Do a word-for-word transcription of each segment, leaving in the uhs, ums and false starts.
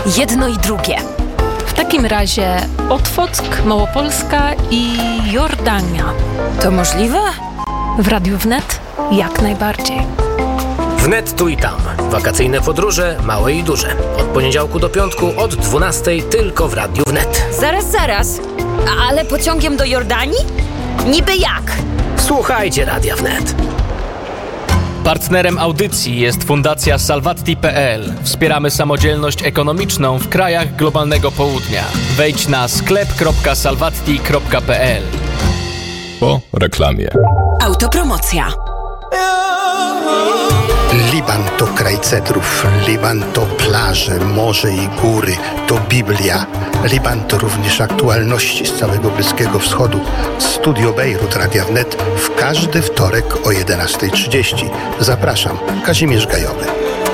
jedno i drugie. W takim razie Otwock, Małopolska i Jordania. To możliwe? W Radiu Wnet jak najbardziej. Wnet tu i tam. Wakacyjne podróże, małe i duże. Od poniedziałku do piątku od dwunastej tylko w Radiu Wnet. Zaraz, zaraz. Ale pociągiem do Jordanii? Niby jak? Słuchajcie Radia Wnet. Partnerem audycji jest Fundacja Salvatti kropka pe el. Wspieramy samodzielność ekonomiczną w krajach globalnego południa. Wejdź na sklep kropka salvatti kropka pe el. Po reklamie. Autopromocja. Liban to kraj cedrów, Liban to plaże, morze i góry, to Biblia. Liban to również aktualności z całego Bliskiego Wschodu. Studio Bejrut Radia Wnet w każdy wtorek o jedenasta trzydzieści. Zapraszam, Kazimierz Gajowy.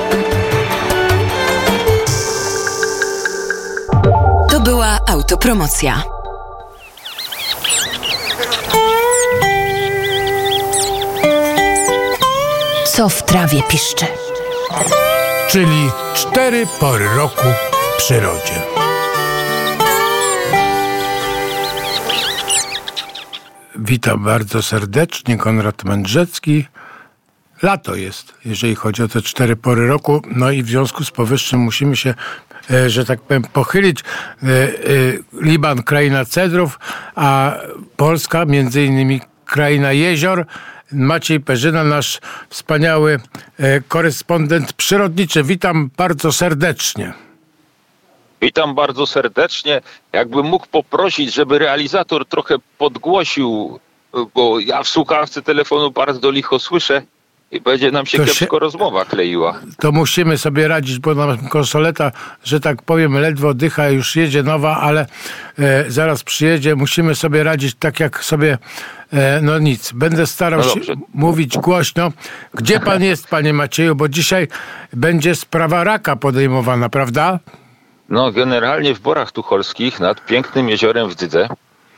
To była autopromocja. Co w trawie piszczy? Czyli cztery pory roku w przyrodzie. Witam bardzo serdecznie, Konrad Mędrzecki. Lato jest, jeżeli chodzi o te cztery pory roku, no i w związku z powyższym musimy się, e, że tak powiem, pochylić. E, e, Liban, kraina cedrów, a Polska, między innymi kraina jezior. Maciej Perzyna, nasz wspaniały e, korespondent przyrodniczy. Witam bardzo serdecznie. Witam bardzo serdecznie. Jakbym mógł poprosić, żeby realizator trochę podgłosił, bo ja w słuchawce telefonu bardzo licho słyszę i będzie nam się to kiepsko się, rozmowa kleiła. To musimy sobie radzić, bo nam konsoleta, że tak powiem, ledwo dycha, już jedzie nowa, ale e, zaraz przyjedzie. Musimy sobie radzić tak, jak sobie... E, no nic, będę starał no się mówić głośno. Gdzie pan jest, panie Macieju? Bo dzisiaj będzie sprawa raka podejmowana, prawda? No, generalnie w Borach Tucholskich nad pięknym jeziorem w Dydze,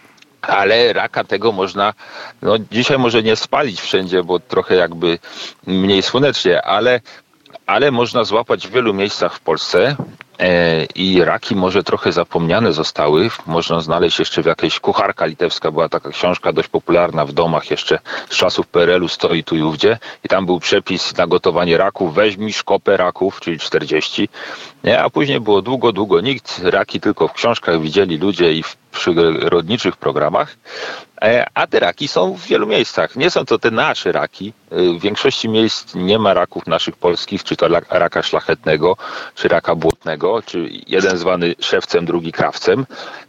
ale raka tego można, no dzisiaj może nie spalić wszędzie, bo trochę jakby mniej słonecznie, ale, ale można złapać w wielu miejscach w Polsce e, i raki może trochę zapomniane zostały. Można znaleźć jeszcze w jakiejś Kucharka Litewska, była taka książka dość popularna w domach jeszcze z czasów P R L u, stoi tu i ówdzie i tam był przepis na gotowanie raków, weźmij szkopę raków, czyli czterdzieści, nie? A później było długo, długo nikt, raki tylko w książkach widzieli ludzie i w przyrodniczych programach, a te raki są w wielu miejscach. Nie są to te nasze raki. W większości miejsc nie ma raków naszych polskich, czy to raka szlachetnego, czy raka błotnego, czy jeden zwany szewcem, drugi krawcem,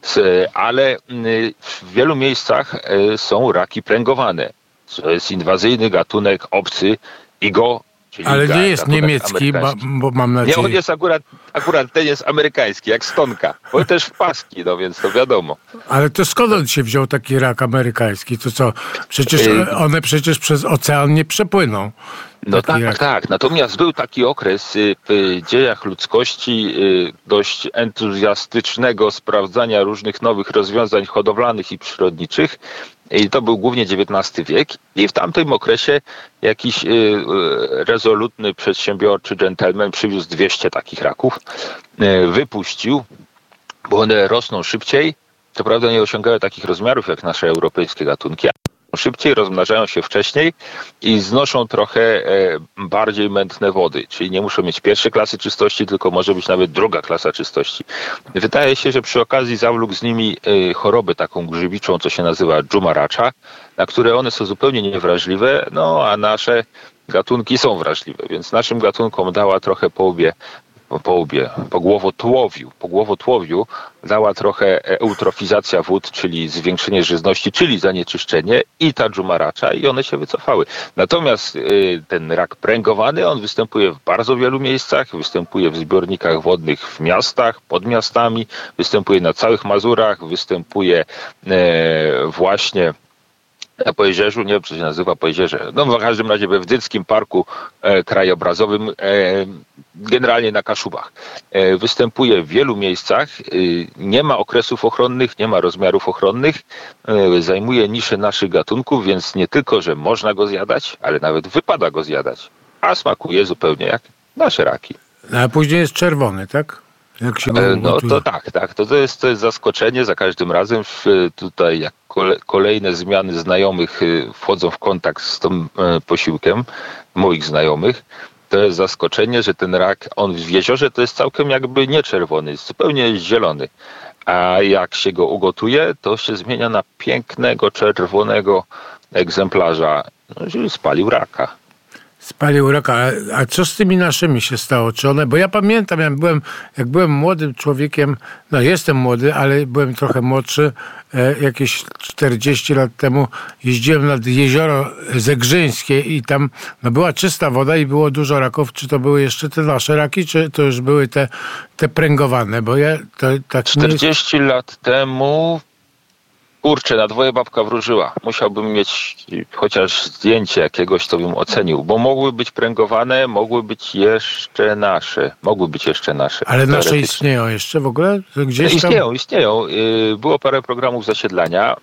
ale w wielu miejscach są raki pręgowane. To jest inwazyjny gatunek obcy Igo. Czyli ale nie jest niemiecki, bo, bo mam nadzieję... Nie, on jest akurat, akurat ten jest amerykański, jak stonka. Bo też w paski, no więc to wiadomo. Ale to skąd on się wziął, taki rak amerykański? To co? Przecież one przecież przez ocean nie przepłyną. No tak, jak... tak. Natomiast był taki okres w dziejach ludzkości dość entuzjastycznego sprawdzania różnych nowych rozwiązań hodowlanych i przyrodniczych. I to był głównie dziewiętnasty wiek i w tamtym okresie jakiś y, rezolutny, przedsiębiorczy dżentelmen przywiózł dwieście takich raków, y, wypuścił, bo one rosną szybciej, co prawda nie osiągają takich rozmiarów jak nasze europejskie gatunki, szybciej, rozmnażają się wcześniej i znoszą trochę e, bardziej mętne wody, czyli nie muszą mieć pierwszej klasy czystości, tylko może być nawet druga klasa czystości. Wydaje się, że przy okazji zawlókł z nimi e, chorobę taką grzybiczą, co się nazywa dżumaracza, na które one są zupełnie niewrażliwe, no a nasze gatunki są wrażliwe, więc naszym gatunkom dała trochę po łbie, po łbie, po głowotłowiu, po głowotłowiu dała trochę eutrofizacja wód, czyli zwiększenie żyzności, czyli zanieczyszczenie i ta dżumaracza i one się wycofały. Natomiast y, ten rak pręgowany, on występuje w bardzo wielu miejscach, występuje w zbiornikach wodnych w miastach, pod miastami, występuje na całych Mazurach, występuje y, właśnie na Pojezierzu, nie wiem, co się nazywa Pojezierze, no w każdym razie we Wdyckim Parku e, Krajobrazowym, e, generalnie na Kaszubach. E, występuje w wielu miejscach, e, nie ma okresów ochronnych, nie ma rozmiarów ochronnych, e, zajmuje niszę naszych gatunków, więc nie tylko, że można go zjadać, ale nawet wypada go zjadać, a smakuje zupełnie jak nasze raki. A później jest czerwony, tak? Jak się go No ugotuje? to tak, tak. To, to, jest, to jest zaskoczenie za każdym razem. W, tutaj jak kole, kolejne zmiany znajomych wchodzą w kontakt z tym posiłkiem, moich znajomych, to jest zaskoczenie, że ten rak, on w jeziorze to jest całkiem jakby nie czerwony, jest zupełnie zielony. A jak się go ugotuje, to się zmienia na pięknego, czerwonego egzemplarza. No, czyli spalił raka. Spalił raka. A, a co z tymi naszymi się stało? Czy one, bo ja pamiętam, jak byłem, jak byłem młodym człowiekiem, no jestem młody, ale byłem trochę młodszy, e, jakieś czterdzieści lat temu jeździłem nad jezioro Zegrzyńskie i tam no, była czysta woda i było dużo raków. Czy to były jeszcze te nasze raki, czy to już były te, te pręgowane? Bo ja to tak czterdzieści nie... lat temu... Kurczę, na dwoje babka wróżyła. Musiałbym mieć chociaż zdjęcie jakiegoś, to bym ocenił, bo mogły być pręgowane, mogły być jeszcze nasze. Mogły być jeszcze nasze. Ale nasze istnieją jeszcze w ogóle? Gdzieś tam? Istnieją, istnieją. Było parę programów zasiedlania.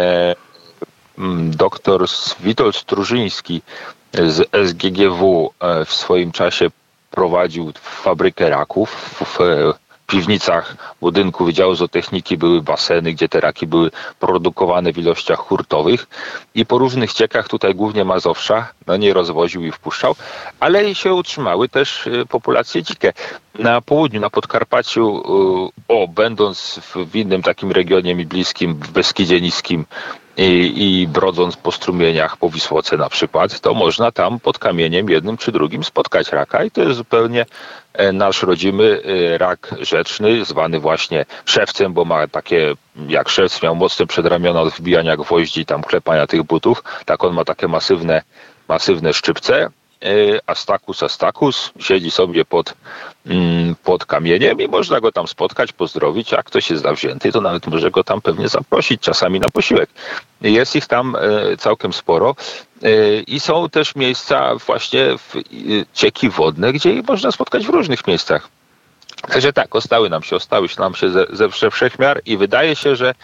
Doktor Witold Strużyński z S G G W w swoim czasie prowadził fabrykę raków. W piwnicach budynku Wydziału Zootechniki były baseny, gdzie te raki były produkowane w ilościach hurtowych i po różnych ciekach, tutaj głównie Mazowsza, no nie rozwoził i wpuszczał, ale się utrzymały też populacje dzikie. Na południu, na Podkarpaciu, o, będąc w innym takim regionie mi bliskim, w Beskidzie Niskim, I, i brodząc po strumieniach, po Wisłoce na przykład, to można tam pod kamieniem jednym czy drugim spotkać raka i to jest zupełnie nasz rodzimy rak rzeczny, zwany właśnie szewcem, bo ma takie, jak szewc miał mocne przedramiona od wbijania gwoździ, tam klepania tych butów, tak on ma takie masywne, masywne szczypce. Astacus astacus siedzi sobie pod, pod kamieniem i można go tam spotkać, pozdrowić. Jak ktoś jest zawzięty, to nawet może go tam pewnie zaprosić czasami na posiłek. Jest ich tam całkiem sporo i są też miejsca właśnie cieki wodne, gdzie ich można spotkać w różnych miejscach. Także tak, ostały nam się, ostały się nam się ze, ze wszechmiar i wydaje się, że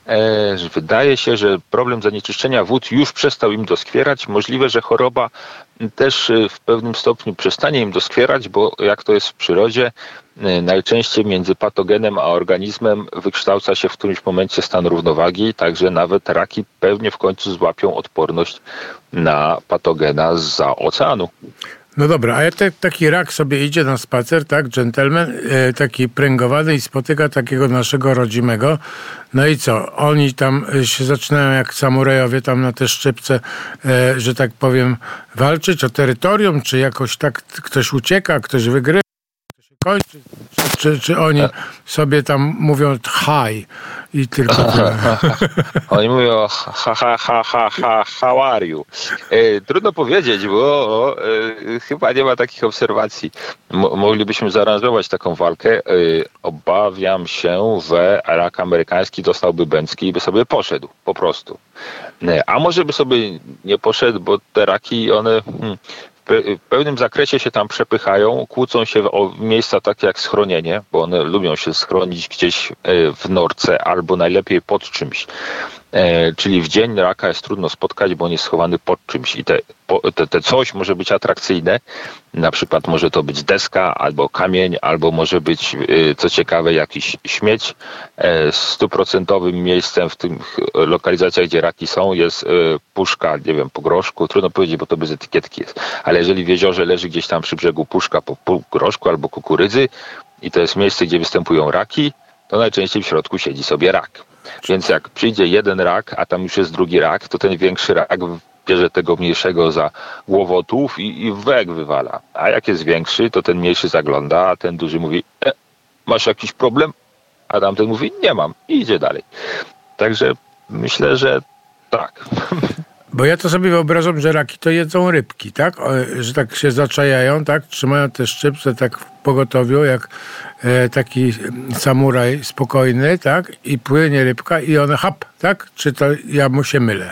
Wydaje się, że problem zanieczyszczenia wód już przestał im doskwierać. Możliwe, że choroba też w pewnym stopniu przestanie im doskwierać, bo jak to jest w przyrodzie, najczęściej między patogenem a organizmem wykształca się w którymś momencie stan równowagi, także nawet raki pewnie w końcu złapią odporność na patogena zza oceanu. No dobra, a jak te, taki rak sobie idzie na spacer, tak, dżentelmen, e, taki pręgowany i spotyka takiego naszego rodzimego, no i co? Oni tam się zaczynają jak samurajowie tam na te szczypce, e, że tak powiem, walczyć o terytorium, czy jakoś tak ktoś ucieka, ktoś wygrywa, ktoś się kończy, czy, czy, czy oni sobie tam mówią hi i tylko tyle. Oni mówią ha, ha, ha, ha, ha, how are you? E, trudno powiedzieć, bo e, chyba nie ma takich obserwacji. M- moglibyśmy zaaranżować taką walkę. E, obawiam się, że rak amerykański dostałby bęcki i by sobie poszedł, po prostu. E, a może by sobie nie poszedł, bo te raki, one... Hmm, w pewnym zakresie się tam przepychają, kłócą się o miejsca takie jak schronienie, bo one lubią się schronić gdzieś w norce albo najlepiej pod czymś. Czyli w dzień raka jest trudno spotkać, bo on jest schowany pod czymś i te, te, te coś może być atrakcyjne. Na przykład może to być deska albo kamień, albo może być, co ciekawe, jakiś śmieć. Stuprocentowym miejscem w tych lokalizacjach, gdzie raki są, jest puszka, nie wiem, po groszku. Trudno powiedzieć, bo to bez etykietki jest. Ale jeżeli w jeziorze leży gdzieś tam przy brzegu puszka po, po groszku albo kukurydzy i to jest miejsce, gdzie występują raki, to najczęściej w środku siedzi sobie rak. Więc jak przyjdzie jeden rak, a tam już jest drugi rak, to ten większy rak bierze tego mniejszego za głowotów i, i wek wywala. A jak jest większy, to ten mniejszy zagląda, a ten duży mówi, e, masz jakiś problem? A tamten mówi, nie mam i idzie dalej. Także myślę, że tak. Bo ja to sobie wyobrażam, że raki to jedzą rybki, tak? O, że tak się zaczajają, tak? Trzymają te szczypce tak w pogotowiu, jak e, taki samuraj spokojny, tak? I płynie rybka i one hap, tak? Czy to ja mu się mylę?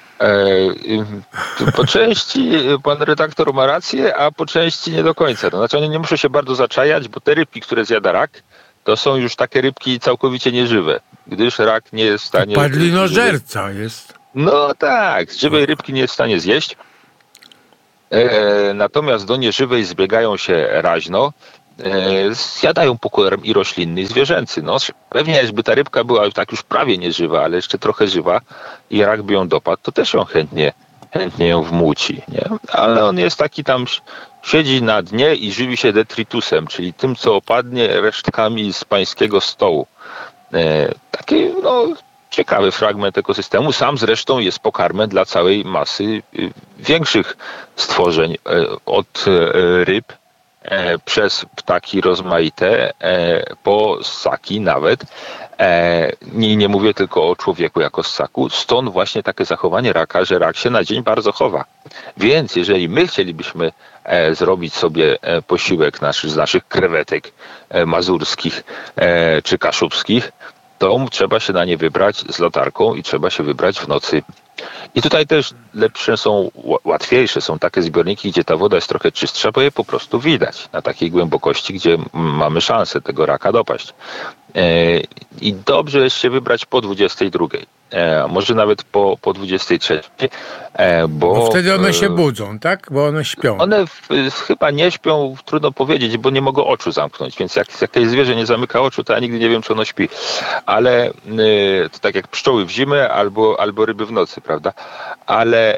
E, po części pan redaktor ma rację, a po części nie do końca. To znaczy one nie muszą się bardzo zaczajać, bo te rybki, które zjada rak, to są już takie rybki całkowicie nieżywe, gdyż rak nie jest w stanie... Padlinożerca jest. No tak, żywej rybki nie jest w stanie zjeść. E, natomiast do nieżywej zbiegają się raźno. zjadają pokarm i roślinny, i zwierzęcy. No, pewnie jakby ta rybka była tak już prawie nieżywa, ale jeszcze trochę żywa i rak by ją dopadł, to też ją chętnie, chętnie ją wmuci, nie? Ale on jest taki tam, siedzi na dnie i żywi się detritusem, czyli tym, co opadnie resztkami z pańskiego stołu. E, taki, no, ciekawy fragment ekosystemu. Sam zresztą jest pokarmem dla całej masy y, większych stworzeń, y, od y, ryb, E, przez ptaki rozmaite, e, po ssaki nawet. E, nie, nie mówię tylko o człowieku jako ssaku. Stąd właśnie takie zachowanie raka, że rak się na dzień bardzo chowa. Więc jeżeli my chcielibyśmy e, zrobić sobie e, posiłek nasz, z naszych krewetek e, mazurskich e, czy kaszubskich, to trzeba się na nie wybrać z latarką i trzeba się wybrać w nocy. I tutaj też lepsze są, łatwiejsze są takie zbiorniki, gdzie ta woda jest trochę czystsza, bo je po prostu widać na takiej głębokości, gdzie mamy szansę tego raka dopaść. I dobrze jest się wybrać po dwudziestej drugiej, może nawet po, po dwudziestej trzeciej. Bo, bo wtedy one się budzą, tak? Bo one śpią. One w, chyba nie śpią, trudno powiedzieć, bo nie mogą oczu zamknąć, więc jak jakieś zwierzę nie zamyka oczu, to ja nigdy nie wiem, czy ono śpi. Ale to tak jak pszczoły w zimę albo, albo ryby w nocy, prawda? Ale,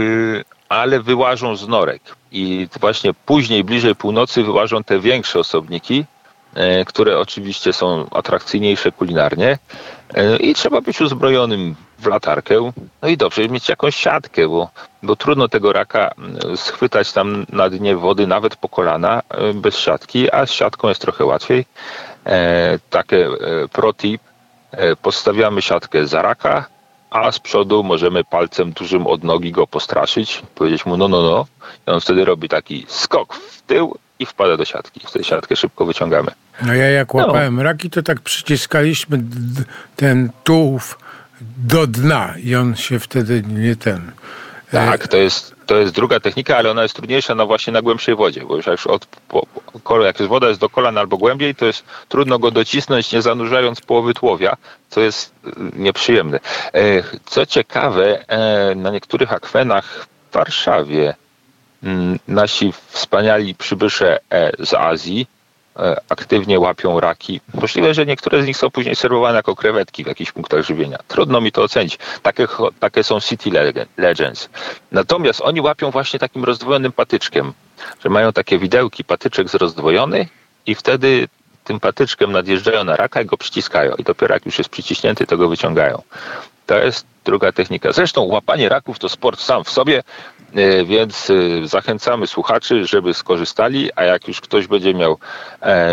ale wyłażą z norek i właśnie później, bliżej północy wyłażą te większe osobniki, które oczywiście są atrakcyjniejsze kulinarnie i trzeba być uzbrojonym w latarkę, no i dobrze mieć jakąś siatkę, bo, bo trudno tego raka schwytać tam na dnie wody nawet po kolana bez siatki, a z siatką jest trochę łatwiej. E, takie e, pro tip, e, postawiamy siatkę za raka, a z przodu możemy palcem dużym od nogi go postraszyć, powiedzieć mu no, no, no, i on wtedy robi taki skok w tył i wpada do siatki. Wtedy siatkę szybko wyciągamy. No ja jak łapałem no. raki, to tak przyciskaliśmy d- ten tułów do dna i on się wtedy nie ten... Tak, to jest, to jest druga technika, ale ona jest trudniejsza no właśnie na głębszej wodzie, bo już jak, od, po, jak woda jest do kolan albo głębiej, to jest trudno go docisnąć, nie zanurzając połowy tułowia, co jest nieprzyjemne. Co ciekawe, na niektórych akwenach w Warszawie nasi wspaniali przybysze z Azji aktywnie łapią raki. Możliwe, że niektóre z nich są później serwowane jako krewetki w jakichś punktach żywienia. Trudno mi to ocenić. Takie, takie są city legends. Natomiast oni łapią właśnie takim rozdwojonym patyczkiem, że mają takie widełki, patyczek zrozdwojony i wtedy tym patyczkiem nadjeżdżają na raka i go przyciskają. I dopiero jak już jest przyciśnięty, to go wyciągają. To jest druga technika. Zresztą łapanie raków to sport sam w sobie, więc zachęcamy słuchaczy, żeby skorzystali, a jak już ktoś będzie miał e,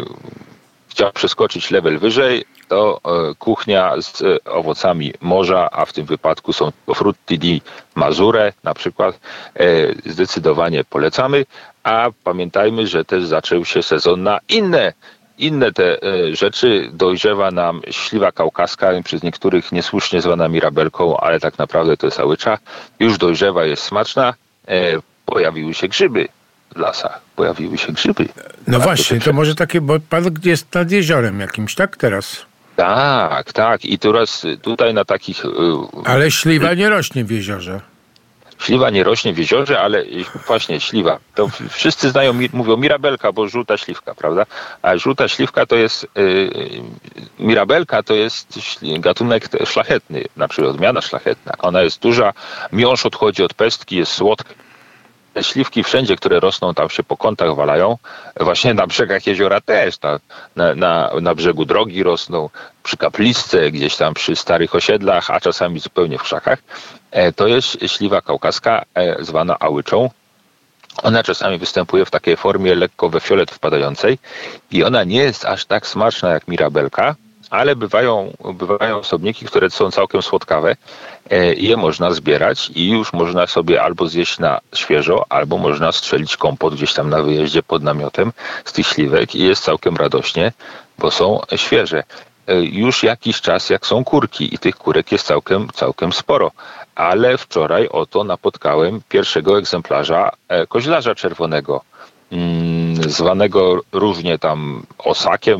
chciał przeskoczyć level wyżej, to e, kuchnia z e, owocami morza, a w tym wypadku są frutti di Mazure na przykład, e, zdecydowanie polecamy, a pamiętajmy, że też zaczął się sezon na inne Inne te e, rzeczy. Dojrzewa nam śliwa kaukaska, przez niektórych niesłusznie zwana mirabelką, ale tak naprawdę to jest łycza. Już dojrzewa, jest smaczna. E, pojawiły się grzyby w lasach. Pojawiły się grzyby. No tak, właśnie, to, to może takie, bo pan jest nad jeziorem jakimś, tak teraz? Tak, tak. I teraz tutaj na takich... E, ale śliwa nie rośnie w jeziorze. Śliwa nie rośnie w jeziorze, ale właśnie śliwa. To wszyscy znają, mówią mirabelka, bo żółta śliwka, prawda? A żółta śliwka to jest, yy, mirabelka to jest gatunek szlachetny, na przykład odmiana szlachetna. Ona jest duża, miąższ odchodzi od pestki, jest słodka. Te śliwki wszędzie, które rosną, tam się po kątach walają. Właśnie na brzegach jeziora też. Na, na, na, na brzegu drogi rosną, przy kapliczce, gdzieś tam przy starych osiedlach, a czasami zupełnie w krzakach. E, to jest śliwa kaukaska, e, zwana łyczą. Ona czasami występuje w takiej formie lekko we fiolet wpadającej i ona nie jest aż tak smaczna jak mirabelka, ale bywają, bywają osobniki, które są całkiem słodkawe i je można zbierać i już można sobie albo zjeść na świeżo, albo można strzelić kompot gdzieś tam na wyjeździe pod namiotem z tych śliwek i jest całkiem radośnie, bo są świeże. Już jakiś czas jak są kurki i tych kurek jest całkiem, całkiem sporo. Ale wczoraj oto napotkałem pierwszego egzemplarza koźlarza czerwonego, zwanego różnie tam osakiem,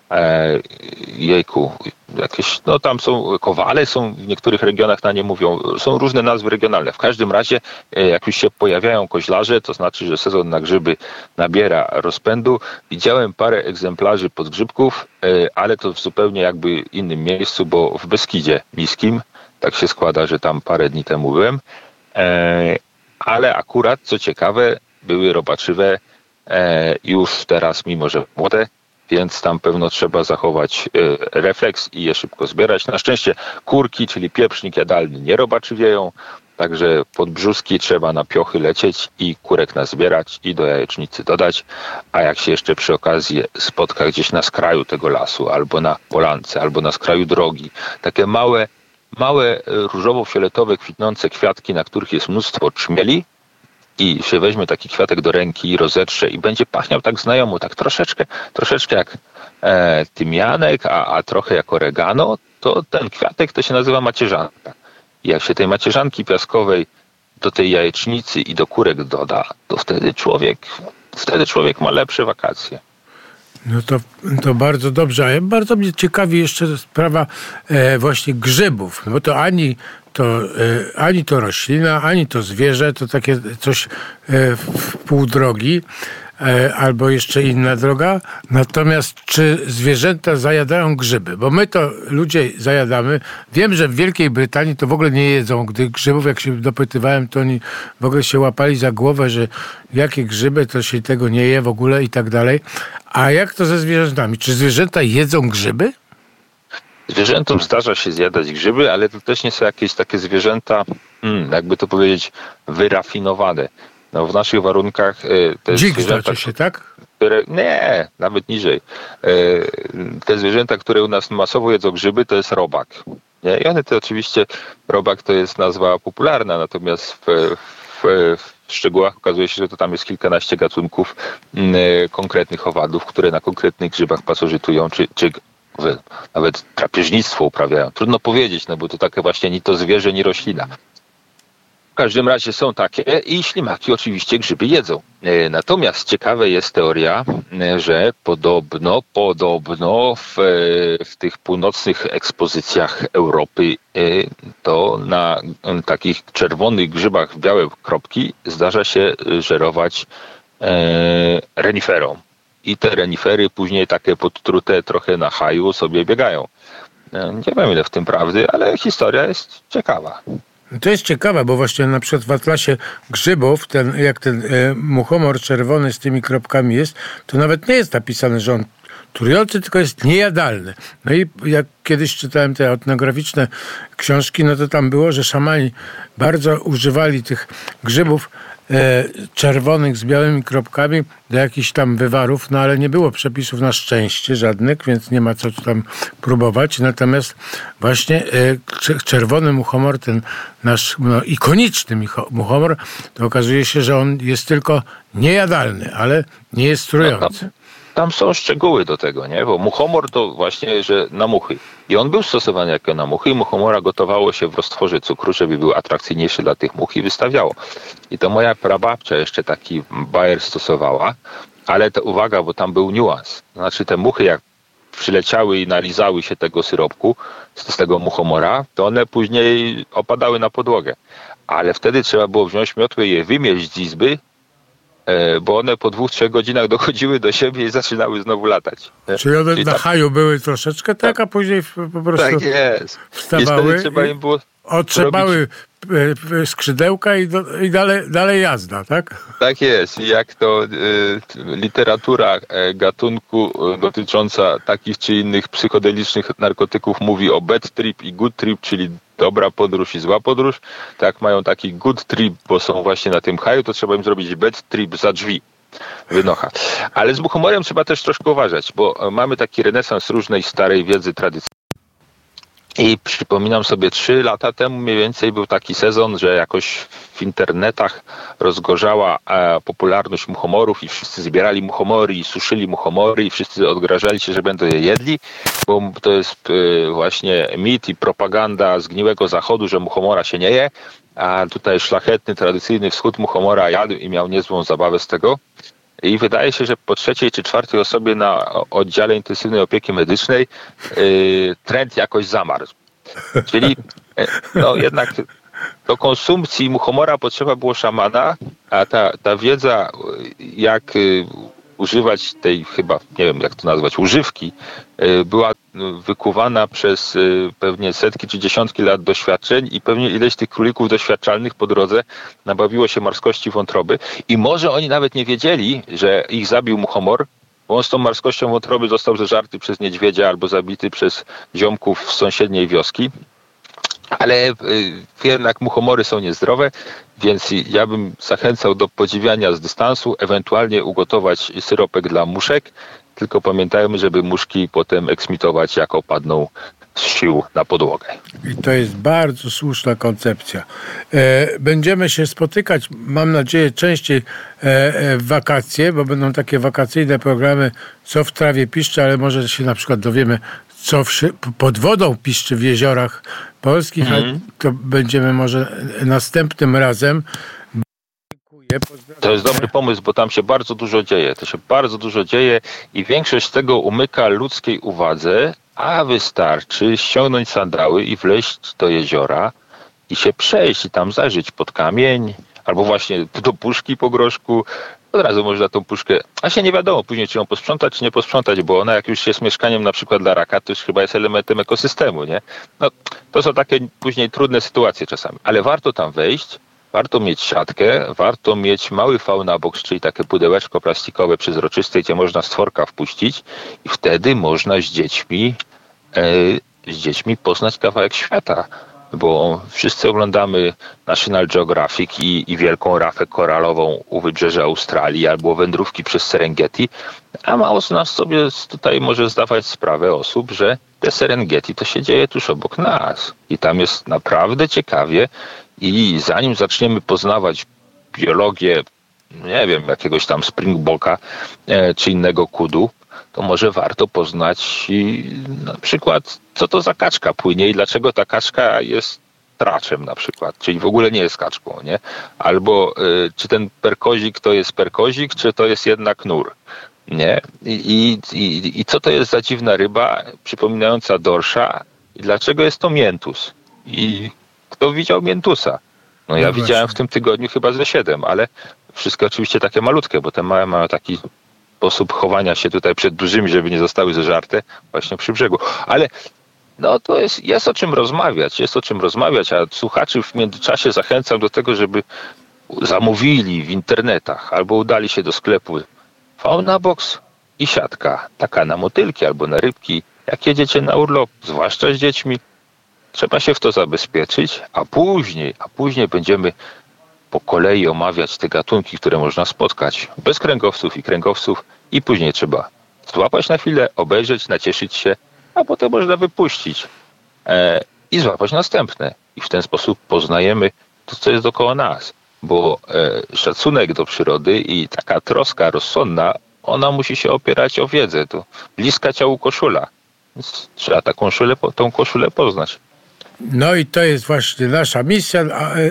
E, jejku, jakieś, no tam są kowale, są w niektórych regionach na nie mówią, są różne nazwy regionalne. W każdym razie, e, jak już się pojawiają koźlarze, to znaczy, że sezon na grzyby nabiera rozpędu. Widziałem parę egzemplarzy podgrzybków, e, ale to w zupełnie jakby innym miejscu, bo w Beskidzie Niskim, tak się składa, że tam parę dni temu byłem, e, ale akurat, co ciekawe, były robaczywe e, już teraz, mimo że młode, więc tam pewno trzeba zachować e, refleks i je szybko zbierać. Na szczęście kurki, czyli pieprznik jadalny, nie robaczywieją, także pod brzuski trzeba na piochy lecieć i kurek nazbierać i do jajecznicy dodać, a jak się jeszcze przy okazji spotka gdzieś na skraju tego lasu, albo na polance, albo na skraju drogi, takie małe, małe różowo-fioletowe kwitnące kwiatki, na których jest mnóstwo czmieli, i się weźmie taki kwiatek do ręki i rozetrze i będzie pachniał tak znajomo, tak troszeczkę, troszeczkę jak e, tymianek, a, a trochę jak oregano, to ten kwiatek to się nazywa macierzanka. I jak się tej macierzanki piaskowej do tej jajecznicy i do kurek doda, to wtedy człowiek, wtedy człowiek ma lepsze wakacje. No to, to bardzo dobrze. A bardzo mnie ciekawi jeszcze sprawa e, właśnie grzybów, bo to ani to, e, ani to roślina, ani to zwierzę, to takie coś e, w pół drogi, e, albo jeszcze inna droga. Natomiast czy zwierzęta zajadają grzyby? Bo my to ludzie zajadamy. Wiem, że w Wielkiej Brytanii to w ogóle nie jedzą gdy grzybów. Jak się dopytywałem, to oni w ogóle się łapali za głowę, że jakie grzyby, to się tego nie je w ogóle i tak dalej. A jak to ze zwierzętami? Czy zwierzęta jedzą grzyby? Zwierzętom zdarza się zjadać grzyby, ale to też nie są jakieś takie zwierzęta, hmm, jakby to powiedzieć, wyrafinowane. No w naszych warunkach y, te Dzik zwierzęta, znaczy się, tak? które, nie, nawet niżej. Y, te zwierzęta, które u nas masowo jedzą grzyby, to jest robak. Nie? I one to oczywiście, robak to jest nazwa popularna, natomiast w, w, w szczegółach okazuje się, że to tam jest kilkanaście gatunków y, konkretnych owadów, które na konkretnych grzybach pasożytują, czy, czy nawet drapieżnictwo uprawiają. Trudno powiedzieć, no bo to takie właśnie ni to zwierzę, ni roślina. W każdym razie są takie i ślimaki oczywiście grzyby jedzą. Natomiast ciekawa jest teoria, że podobno, podobno w, w tych północnych ekspozycjach Europy to na takich czerwonych grzybach w białe kropki zdarza się żerować reniferom. I te renifery później takie podtrute trochę na haju sobie biegają. Nie wiem ile w tym prawdy, ale historia jest ciekawa. To jest ciekawe, bo właśnie na przykład w atlasie grzybów, ten, jak ten e, muchomor czerwony z tymi kropkami jest, to nawet nie jest napisane, że on trujący, tylko jest niejadalny. No i jak kiedyś czytałem te etnograficzne książki, no to tam było, że szamani bardzo używali tych grzybów e, czerwonych z białymi kropkami do jakichś tam wywarów, no ale nie było przepisów na szczęście żadnych, więc nie ma co tam próbować. Natomiast właśnie e, czerwony muchomor, ten nasz no, ikoniczny muchomor, to okazuje się, że on jest tylko niejadalny, ale nie jest trujący. Tam są szczegóły do tego, nie? Bo muchomor to właśnie, że na muchy. I on był stosowany jako na muchy i muchomora gotowało się w roztworze cukru, żeby był atrakcyjniejszy dla tych much i wystawiało. I to moja prababcia jeszcze taki bajer stosowała, ale to uwaga, bo tam był niuans. Znaczy te muchy jak przyleciały i nalizały się tego syropku z tego muchomora, to one później opadały na podłogę. Ale wtedy trzeba było wziąć miotłę i je wymieść z izby, bo one po dwóch, trzech godzinach dochodziły do siebie i zaczynały znowu latać. Czyli one Czyli na tak, haju były troszeczkę tak, tak, a później po prostu tak jest. wstawały, I trzeba im było otrzepały robić skrzydełka i, do, i dalej, dalej jazda, tak? Tak jest. I jak to y, literatura y, gatunku y, dotycząca takich czy innych psychodelicznych narkotyków mówi o bad trip i good trip, czyli dobra podróż i zła podróż, tak mają taki good trip, bo są właśnie na tym haju, to trzeba im zrobić bad trip za drzwi. Wynocha. Ale z muchomorem trzeba też troszkę uważać, bo mamy taki renesans różnej starej wiedzy tradycyjnej. I przypominam sobie, trzy lata temu mniej więcej był taki sezon, że jakoś w internetach rozgorzała e, popularność muchomorów i wszyscy zbierali muchomory i suszyli muchomory i wszyscy odgrażali się, że będą je jedli, bo to jest e, właśnie mit i propaganda zgniłego zachodu, że muchomora się nie je, a tutaj szlachetny, tradycyjny wschód muchomora jadł i miał niezłą zabawę z tego. i wydaje się, że po trzeciej czy czwartej osobie na oddziale intensywnej opieki medycznej yy, trend jakoś zamarł. Czyli no jednak do konsumpcji muchomora potrzeba było szamana, a ta, ta wiedza, jak y, używać tej chyba, nie wiem jak to nazwać, używki, y, była wykuwana przez y, pewnie setki czy dziesiątki lat doświadczeń i pewnie ileś tych królików doświadczalnych po drodze nabawiło się marskości wątroby i może oni nawet nie wiedzieli, że ich zabił muchomor, bo on z tą marskością wątroby został zeżarty przez niedźwiedzia albo zabity przez ziomków z sąsiedniej wioski. Ale y, jednak muchomory są niezdrowe, więc ja bym zachęcał do podziwiania z dystansu, ewentualnie ugotować syropek dla muszek, tylko pamiętajmy, żeby muszki potem eksmitować, jak opadną z sił na podłogę. I to jest bardzo słuszna koncepcja. E, będziemy się spotykać, mam nadzieję, częściej e, e, w wakacje, bo będą takie wakacyjne programy, co w trawie piszczy, ale może się na przykład dowiemy, co w, pod wodą piszczy w jeziorach polskich, mm. a to będziemy może następnym razem. Dziękuję. To jest dobry pomysł, bo tam się bardzo dużo dzieje. To się bardzo dużo dzieje i większość z tego umyka ludzkiej uwadze, a wystarczy ściągnąć sandały i wleźć do jeziora i się przejść i tam zajrzeć pod kamień, albo właśnie do puszki po groszku. Od razu można tą puszkę, a się nie wiadomo później, czy ją posprzątać, czy nie posprzątać, bo ona jak już jest mieszkaniem na przykład dla raka, to już chyba jest elementem ekosystemu, nie? No, to są takie później trudne sytuacje czasami, ale warto tam wejść, warto mieć siatkę, warto mieć mały fauna box, czyli takie pudełeczko plastikowe przezroczyste, gdzie można stworka wpuścić i wtedy można z dziećmi, e, z dziećmi poznać kawałek świata. Bo wszyscy oglądamy National Geographic i, i wielką rafę koralową u wybrzeża Australii albo wędrówki przez Serengeti, a mało z nas sobie tutaj może zdawać sprawę osób, że te Serengeti to się dzieje tuż obok nas i tam jest naprawdę ciekawie i zanim zaczniemy poznawać biologię, nie wiem, jakiegoś tam springboka e, czy innego kudu, to może warto poznać na przykład, co to za kaczka płynie i dlaczego ta kaczka jest traczem na przykład, czyli w ogóle nie jest kaczką, nie? Albo y, czy ten perkozik to jest perkozik, czy to jest jednak nur, nie? I, i, i co to jest za dziwna ryba przypominająca dorsza i dlaczego jest to miętus? I kto widział miętusa? No ja no widziałem w tym tygodniu chyba ze siedem, ale wszystkie oczywiście takie malutkie, bo te małe mają taki sposób chowania się tutaj przed dużymi, żeby nie zostały zeżarte właśnie przy brzegu. Ale no to jest, jest o czym rozmawiać, jest o czym rozmawiać, a słuchaczy w międzyczasie zachęcam do tego, żeby zamówili w internetach albo udali się do sklepu Fauna Box i siatka, taka na motylki albo na rybki. Jak jedziecie na urlop, zwłaszcza z dziećmi, trzeba się w to zabezpieczyć, a później, a później będziemy po kolei omawiać te gatunki, które można spotkać bez kręgowców i kręgowców i później trzeba złapać na chwilę, obejrzeć, nacieszyć się, a potem można wypuścić e, i złapać następne. I w ten sposób poznajemy to, co jest dookoła nas. Bo e, szacunek do przyrody i taka troska rozsądna, ona musi się opierać o wiedzę. To bliska ciału koszula. Więc trzeba taką koszulę, tą koszulę poznać. No i to jest właśnie nasza misja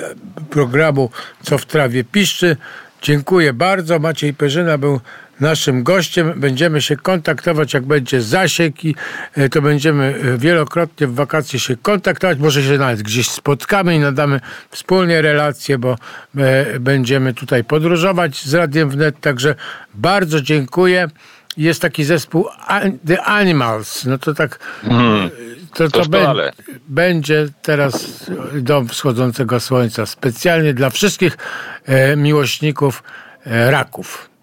programu Co w trawie piszczy. Dziękuję bardzo. Maciej Perzyna był naszym gościem. Będziemy się kontaktować, jak będzie zasięg i to będziemy wielokrotnie w wakacje się kontaktować. Może się nawet gdzieś spotkamy i nadamy wspólnie relacje, bo będziemy tutaj podróżować z Radiem Wnet. Także bardzo dziękuję. Jest taki zespół The Animals. No to tak... Hmm. To, to be, będzie teraz Dom Wschodzącego Słońca specjalnie dla wszystkich e, miłośników e, raków.